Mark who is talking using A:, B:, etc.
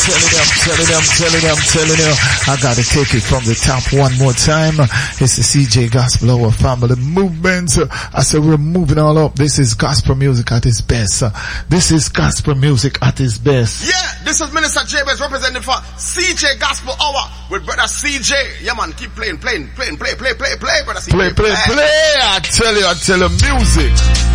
A: telling you. I gotta take it from the top one more time. It's the CJ Gospel Hour Family Movement. I said we're moving all up. This is gospel music at its best. This is gospel music at its best.
B: Yeah, this is Minister Jabez representing for CJ Gospel Hour with brother CJ. Yeah man, keep playing, play, brother CJ.
A: Play. I tell you, music.